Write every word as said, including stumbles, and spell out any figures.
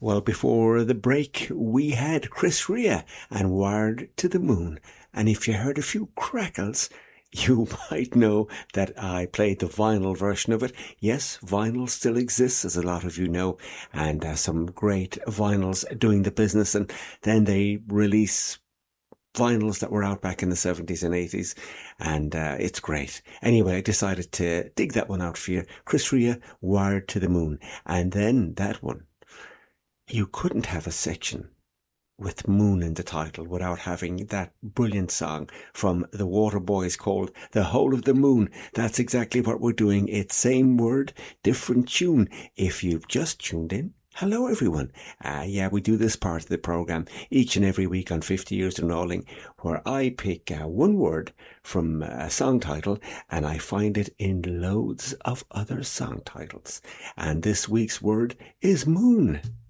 Well, before the break, we had Chris Rea and Wired to the Moon. And if you heard a few crackles, you might know that I played the vinyl version of it. Yes, vinyl still exists, as a lot of you know, and uh, some great vinyls doing the business. And then they release vinyls that were out back in the seventies and eighties, and uh, it's great. Anyway, I decided to dig that one out for you. Chris Rea, Wired to the Moon. And then that one. You couldn't have a section with Moon in the title without having that brilliant song from the Waterboys called The Whole of the Moon. That's exactly what we're doing. It's same word, different tune. If you've just tuned in, hello everyone. Uh, yeah, we do this part of the program each and every week on fifty Years Enrolling, where I pick uh, one word from a song title and I find it in loads of other song titles. And this week's word is moon.